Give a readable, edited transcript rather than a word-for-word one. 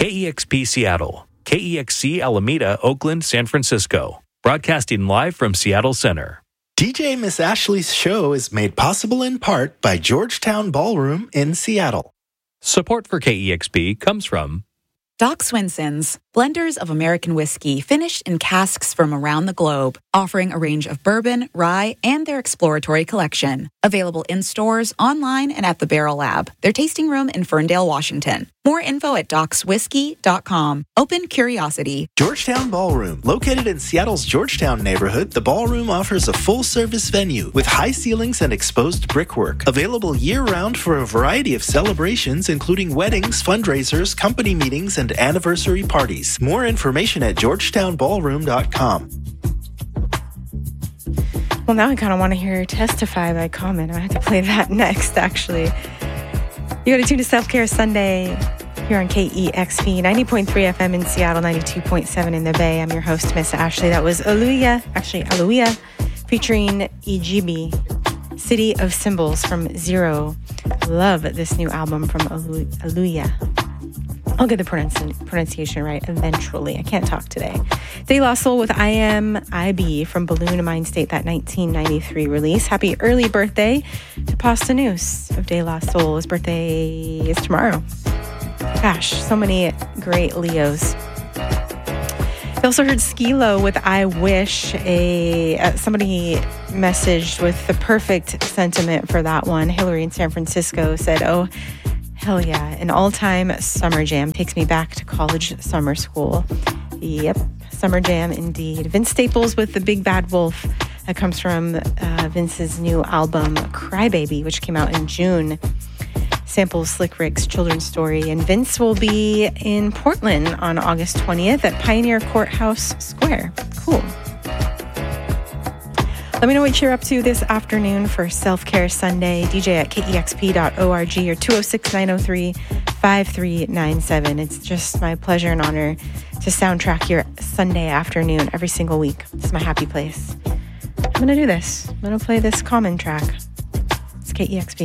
KEXP Seattle, KEXC Alameda, Oakland, San Francisco. Broadcasting live from Seattle Center. DJ Miss Ashley's show is made possible in part by Georgetown Ballroom in Seattle. Support for KEXP comes from Doc Swinson's, blenders of American whiskey finished in casks from around the globe, offering a range of bourbon, rye, and their exploratory collection. Available in stores, online, and at the Barrel Lab, their tasting room in Ferndale, Washington. More info at docswhiskey.com. Open curiosity. Georgetown Ballroom. Located in Seattle's Georgetown neighborhood, the Ballroom offers a full-service venue with high ceilings and exposed brickwork. Available year-round for a variety of celebrations, including weddings, fundraisers, company meetings, and anniversary parties. More information at georgetownballroom.com. Well, now I kind of want to hear Testify by Common. I have to play that next, actually. You got to tune to Self-Care Sunday here on KEXP, 90.3 FM in Seattle, 92.7 in the Bay. I'm your host, Miss Ashley. That was Aleluya, featuring Ijibi, City of Symbols from Zero. Love this new album from Aleluya. I'll get the pronunciation right eventually. I can't talk today. De La Soul with I Am IB from Balloon Mind State, that 1993 release. Happy early birthday to Pasta News of De La Soul. His birthday is tomorrow. Gosh, so many great Leos. I also heard Skilo with I Wish. Somebody messaged with the perfect sentiment for that one. Hillary in San Francisco said, "Oh, hell yeah, an all-time summer jam takes me back to college summer school." Yep, summer jam indeed. Vince Staples with The Big Bad Wolf. That comes from Vince's new album, Crybaby, which came out in June. Samples Slick Rick's Children's Story. And Vince will be in Portland on August 20th at Pioneer Courthouse Square. Cool. Let me know what you're up to this afternoon for Self-Care Sunday. DJ at kexp.org or 206-903-5397. It's just my pleasure and honor to soundtrack your Sunday afternoon every single week. It's my happy place. I'm going to do this. I'm going to play this Common track. It's KEXP.